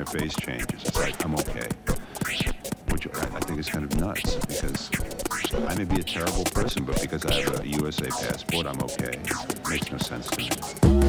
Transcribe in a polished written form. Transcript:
their face changes. It's like, I'm okay. Which I think is kind of nuts because I may be a terrible person, but because I have a USA passport, I'm okay. Makes no sense to me.